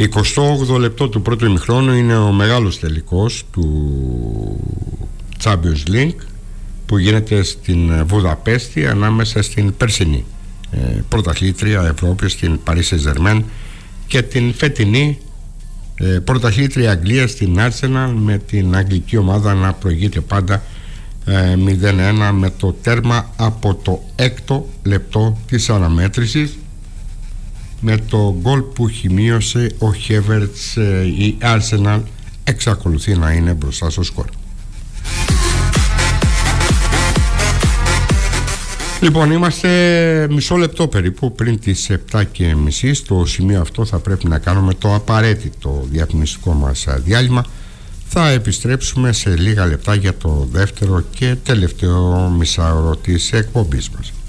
28 λεπτό του πρώτου ημιχρόνου είναι ο μεγάλος τελικός του Champions League που γίνεται στην Βουδαπέστη ανάμεσα στην περσινή πρωταθλήτρια Ευρώπη, στην Paris Saint-Germain, και την φετινή πρωταθλήτρια Αγγλία, στην Arsenal, με την αγγλική ομάδα να προηγείται πάντα 0-1 με το τέρμα από το 6ο λεπτό της αναμέτρησης. Με το γκολ που χημείωσε ο Χέβερτς, η Arsenal εξακολουθεί να είναι μπροστά στο σκορ. Λοιπόν, είμαστε μισό λεπτό περίπου πριν τις 7:30. Στο σημείο αυτό θα πρέπει να κάνουμε το απαραίτητο διαφημιστικό μας διάλειμμα. Θα επιστρέψουμε σε λίγα λεπτά για το δεύτερο και τελευταίο μισάωρο της εκπομπής μας.